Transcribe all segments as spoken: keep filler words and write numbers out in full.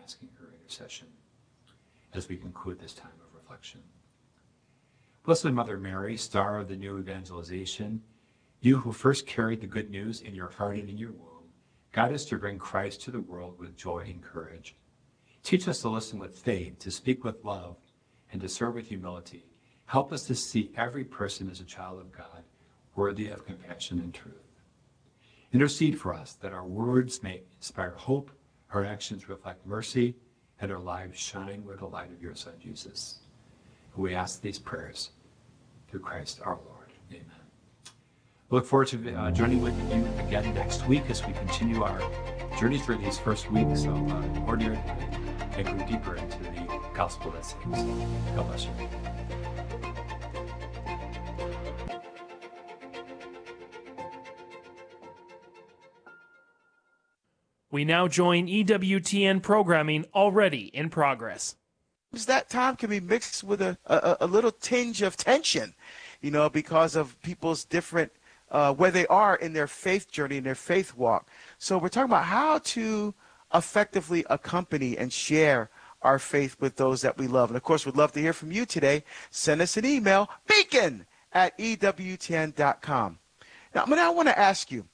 asking her intercession as we conclude this time of reflection. Blessed Mother Mary, star of the new evangelization, you who first carried the good news in your heart and in your womb, guide us to bring Christ to the world with joy and courage. Teach us to listen with faith, to speak with love, and to serve with humility. Help us to see every person as a child of God, worthy of compassion and truth. Intercede for us that our words may inspire hope, our actions reflect mercy, and our lives shine with the light of your Son, Jesus. We ask these prayers through Christ our Lord. Amen. We look forward to uh, joining with you again next week as we continue our journey through these first weeks of uh, ordinary living and go deeper into the gospel that saves. God bless you. We now join E W T N programming already in progress. That time can be mixed with a, a, a little tinge of tension, you know, because of people's different, uh, where they are in their faith journey, in their faith walk. So we're talking about how to effectively accompany and share our faith with those that we love. And, of course, we'd love to hear from you today. Send us an email, beacon at E W T N dot com. Now, I, mean, I want to ask you,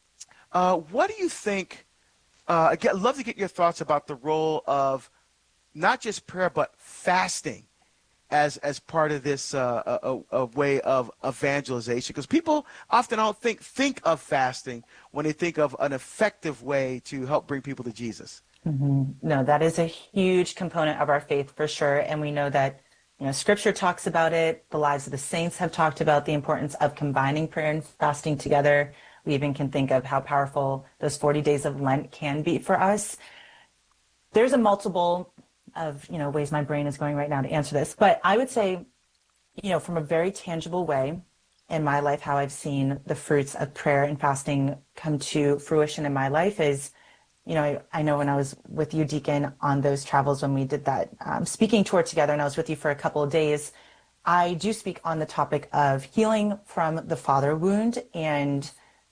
uh, what do you think, uh, again, I'd love to get your thoughts about the role of not just prayer, but fasting as as part of this uh, a, a way of evangelization. Because people often don't think, think of fasting when they think of an effective way to help bring people to Jesus. Mm-hmm. No, that is a huge component of our faith for sure. And we know that, you know, Scripture talks about it. The lives of the saints have talked about the importance of combining prayer and fasting together. We even can think of how powerful those forty days of Lent can be for us. There's a multiple of, you know, ways my brain is going right now to answer this. But I would say, you know, from a very tangible way in my life, how I've seen the fruits of prayer and fasting come to fruition in my life is, you know, I, I know when I was with you, Deacon, on those travels when we did that um, speaking tour together, and I was with you for a couple of days, I do speak on the topic of healing from the father wound. And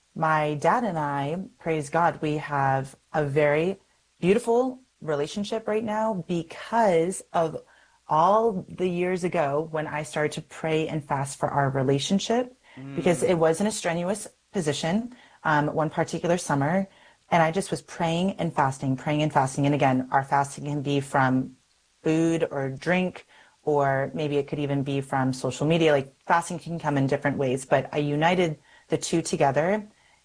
my dad and I, praise God, we have a very beautiful relationship right now because of all the years ago when I started to pray and fast for our relationship, mm. because it was in a strenuous position um, one particular summer. And I just was praying and fasting, praying and fasting. And again, our fasting can be from food or drink, or maybe it could even be from social media. Like fasting can come in different ways, but I united the two together.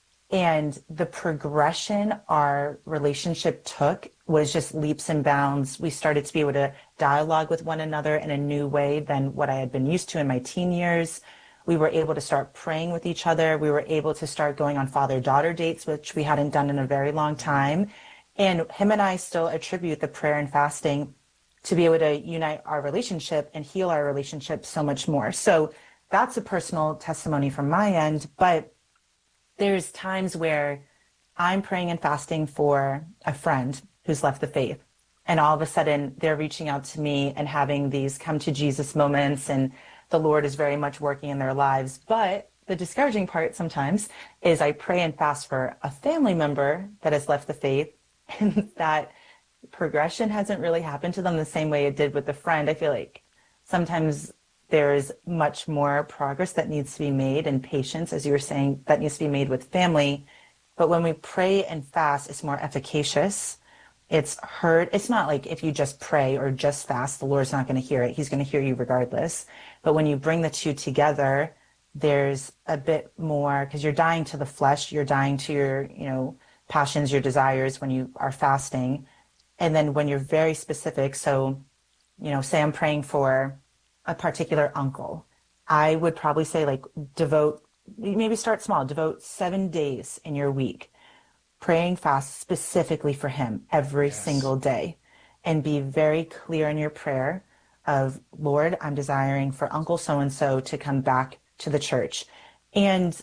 And the progression our relationship took was just leaps and bounds. We started to be able to dialogue with one another in a new way than what I had been used to in my teen years. We were able to start praying with each other. We were able to start going on father-daughter dates, which we hadn't done in a very long time. And him and I still attribute the prayer and fasting to be able to unite our relationship and heal our relationship so much more. So that's a personal testimony from my end. But there's times where I'm praying and fasting for a friend who's left the faith. And all of a sudden they're reaching out to me and having these come to Jesus moments, and the Lord is very much working in their lives. But the discouraging part sometimes is I pray and fast for a family member that has left the faith, and that progression hasn't really happened to them the same way it did with the friend. I feel like sometimes there's much more progress that needs to be made, and patience, as you were saying, that needs to be made with family. But when we pray and fast, it's more efficacious. It's heard. It's not like if you just pray or just fast, the Lord's not going to hear it. He's going to hear you regardless. But when you bring the two together, there's a bit more, because you're dying to the flesh, you're dying to your, you know, passions, your desires when you are fasting. And then when you're very specific, so, you know, say I'm praying for a particular uncle, I would probably say, like, devote, maybe start small, devote seven days in your week, praying fast specifically for him every yes. single day, and be very clear in your prayer of, Lord, I'm desiring for Uncle so-and-so to come back to the church. And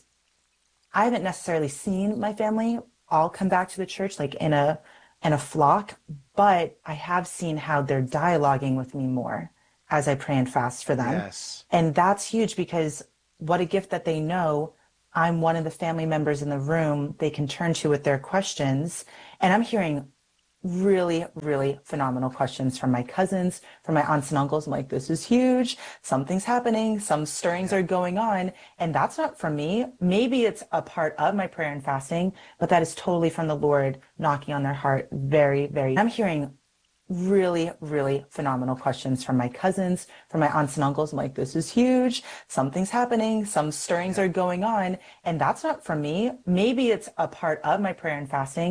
I haven't necessarily seen my family all come back to the church, like in a, in a flock, but I have seen how they're dialoguing with me more as I pray and fast for them. Yes. And that's huge, because what a gift that they know I'm one of the family members in the room they can turn to with their questions. And I'm hearing really, really phenomenal questions from my cousins, from my aunts and uncles. I'm like, this is huge. Something's happening. Some stirrings are going on. And that's not from me. Maybe it's a part of my prayer and fasting, but that is totally from the Lord knocking on their heart. Very, very. I'm hearing really, really phenomenal questions from my cousins, from my aunts and uncles. I'm like, this is huge. Something's happening. Some stirrings are going on. And that's not from me. Maybe it's a part of my prayer and fasting,